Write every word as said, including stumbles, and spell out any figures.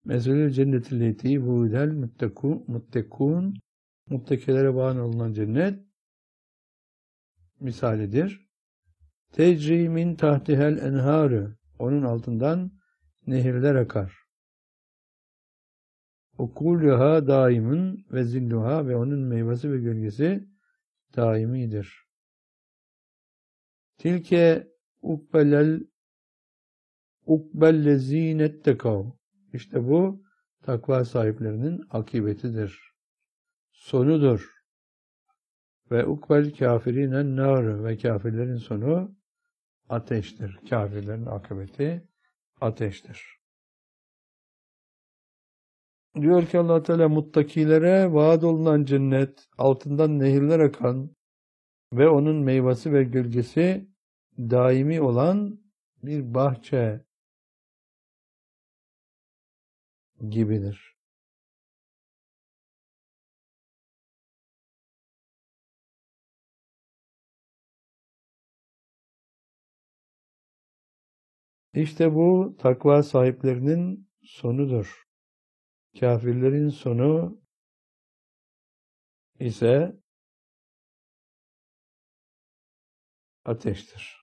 Meselül cenneti leti vu'del muttekun, muttekun, muttekilere vaat olunan cennet misalidir. Tecri min tahtihel enharı, onun altından nehirler akar. Ukuluha daimun ve zilluha, ve onun meyvesi ve gölgesi daimidir. Tilke ukbelel ukbellezînettekav, İşte bu takva sahiplerinin akıbetidir, sonudur. Ve ukbel kafirinen nar, ve kafirlerin sonu ateştir. Kafirlerin akıbeti ateştir. Diyor ki Allah Teala, muttakilere vaat olunan cennet, altından nehirler akan ve onun meyvesi ve gölgesi daimi olan bir bahçe gibidir. İşte bu takva sahiplerinin sonudur. Kafirlerin sonu ise ateştir.